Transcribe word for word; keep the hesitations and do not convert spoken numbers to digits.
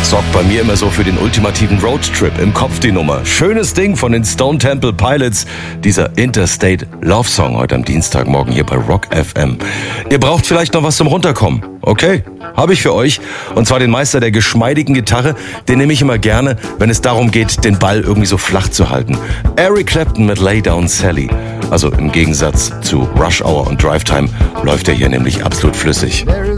sorgt bei mir immer so für den ultimativen Roadtrip. Im Kopf die Nummer. Schönes Ding von den Stone Temple Pilots. Dieser Interstate Love Song heute am Dienstagmorgen hier bei Rock F M. Ihr braucht vielleicht noch was zum Runterkommen. Okay, habe ich für euch. Und zwar den Meister der geschmeidigen Gitarre. Den nehme ich immer gerne, wenn es darum geht, den Ball irgendwie so flach zu halten. Eric Clapton mit Lay Down Sally. Also im Gegensatz zu Rush Hour und Drive Time läuft er hier nämlich absolut flüssig.